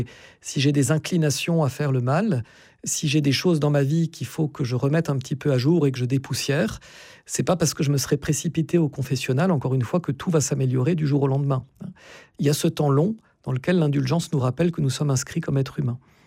si j'ai des inclinations à faire le mal, si j'ai des choses dans ma vie qu'il faut que je remette un petit peu à jour et que je dépoussière, c'est pas parce que je me serais précipité au confessionnal, encore une fois, que tout va s'améliorer du jour au lendemain. Il y a ce temps long dans lequel l'indulgence nous rappelle que nous sommes inscrits comme êtres humains.